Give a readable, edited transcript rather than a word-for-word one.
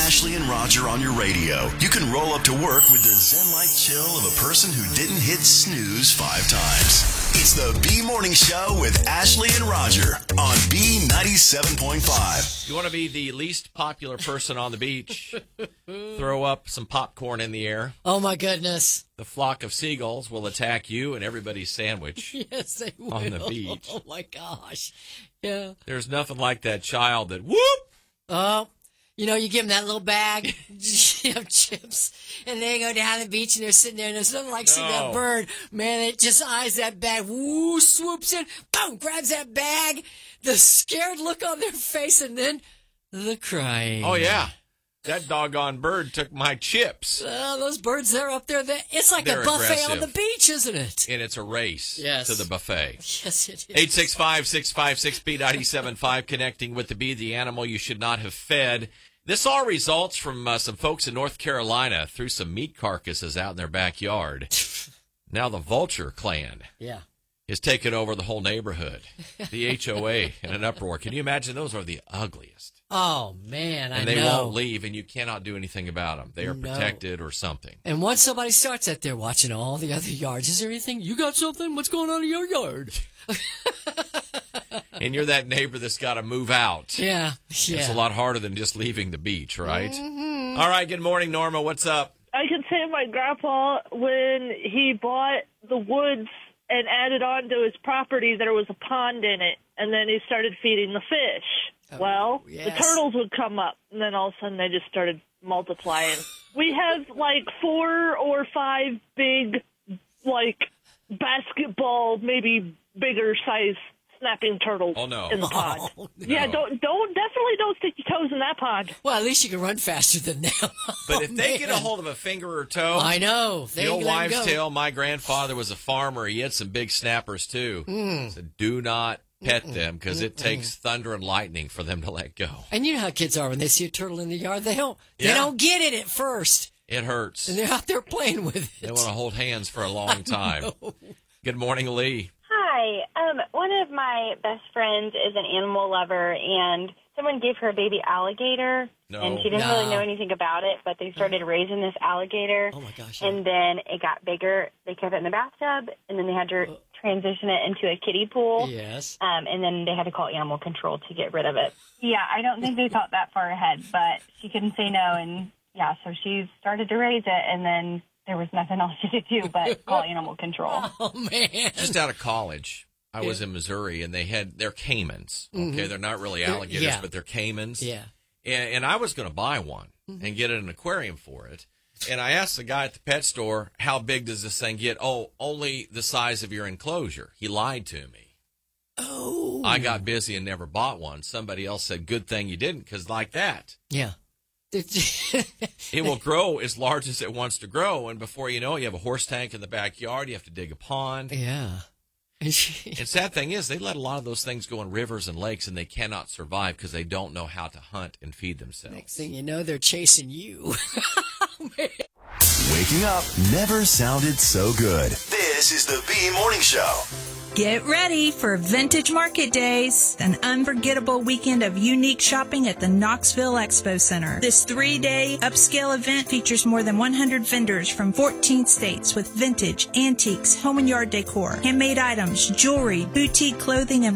Ashley and Roger on your radio. You can roll up to work with the zen-like chill of a person who didn't hit snooze 5 times. It's the B Morning Show with Ashley and Roger on B97.5. You want to be the least popular person on the beach? Throw up some popcorn in the air. Oh, my goodness. The flock of seagulls will attack you and everybody's sandwich. Yes, they will. On the beach. Oh, my gosh. Yeah. There's nothing like that child that, whoop! Oh, you know, you give them that little bag of chips, and they go down the beach, and they're sitting there, and there's nothing like seeing that bird. Man, it just eyes that bag, woo, swoops in, boom, grabs that bag, the scared look on their face, and then the crying. Oh, yeah. That doggone bird took my chips. Those birds, they're up there. It's like They're a buffet aggressive. on the beach, isn't it? And it's a race Yes. to the buffet. Yes, it is. 865-656-B97.5, connecting with the bee, the animal you should not have fed. This all results from some folks in North Carolina threw some meat carcasses out in their backyard. Now the vulture clan is taking over the whole neighborhood. The HOA in an uproar. Can you imagine? Those are the ugliest. Oh, man, And they won't leave, and you cannot do anything about them. They are protected or something. And once somebody starts out there watching all the other yards, is there anything? You got something? What's going on in your yard? And you're that neighbor that's got to move out. Yeah. It's a lot harder than just leaving the beach, right? Mm-hmm. All right, good morning, Norma. What's up? I can say my grandpa, when he bought the woods and added on to his property, there was a pond in it, and then he started feeding the fish. The turtles would come up, and then all of a sudden they just started multiplying. We have like 4 or 5 big, like, basketball, maybe bigger size snapping turtles in the pond. No. Yeah, definitely don't stick your toes in that pond. Well, at least you can run faster than them. But if they get a hold of a finger or toe, I know. The old wives' tale, my grandfather was a farmer. He had some big snappers, too. So do not pet them, because it takes thunder and lightning for them to let go. And you know how kids are when they see a turtle in the yard. They don't get it at first. It hurts. And they're out there playing with it. They want to hold hands for a long time. Good morning, Lee. Hi. One of my best friends is an animal lover, and someone gave her a baby alligator, and she didn't really know anything about it, but they started raising this alligator. Oh, my gosh. And then it got bigger. They kept it in the bathtub, and then they had to transition it into a kiddie pool. Yes. And then they had to call animal control to get rid of it. Yeah, I don't think they thought that far ahead, but she couldn't say no, and yeah, so she started to raise it, and then there was nothing else she could do but call animal control. Oh, man. Just out of college, I was in Missouri, and they're caimans. Okay, they're not really alligators, but they're caimans. Yeah. And I was going to buy one and get an aquarium for it. And I asked the guy at the pet store, how big does this thing get? Oh, only the size of your enclosure. He lied to me. Oh. I got busy and never bought one. Somebody else said, good thing you didn't, because like that. Yeah. It will grow as large as it wants to grow. And before you know it, you have a horse tank in the backyard. You have to dig a pond. Yeah. And sad thing is, they let a lot of those things go in rivers and lakes, and they cannot survive because they don't know how to hunt and feed themselves. Next thing you know, they're chasing you. Waking up never sounded so good. This is the B Morning Show. Get ready for Vintage Market Days, an unforgettable weekend of unique shopping at the Knoxville Expo Center. This 3-day upscale event features more than 100 vendors from 14 states with vintage, antiques, home and yard decor, handmade items, jewelry, boutique clothing, and